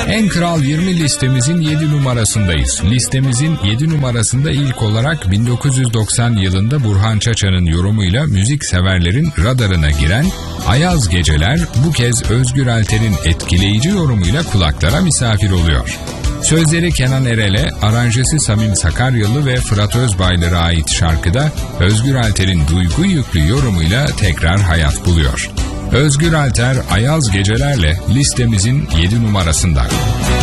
En Kral 20 listemizin 7 numarasındayız. Listemizin 7 numarasında ilk olarak 1990 yılında Burhan Çaça'nın yorumuyla müzik severlerin radarına giren Ayaz Geceler bu kez Özgür Alter'in etkileyici yorumuyla kulaklara misafir oluyor. Sözleri Kenan Erel'e, aranjesi Samim Sakaryalı ve Fırat Özbaylar'a ait şarkıda Özgür Alter'in duygu yüklü yorumuyla tekrar hayat buluyor. Özgür Alter Ayaz Geceler'le listemizin 7 numarasında.